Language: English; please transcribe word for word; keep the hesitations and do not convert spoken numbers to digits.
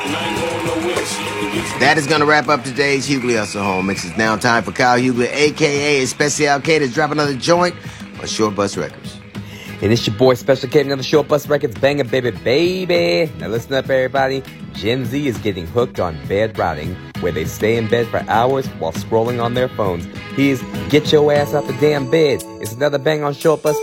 That is going to wrap up today's Hughley Hustle Home Mix. It's now time for Kyle Hughley, a k a. Especial K, to drop another joint on Short Bus Records. And it's your boy Special K, another Short Bus Records banger, baby, baby. Now listen up, everybody. Gen Z is getting hooked on bed routing, where they stay in bed for hours while scrolling on their phones. Here's Get Your Ass Out the Damn Bed. It's another bang on Short Bus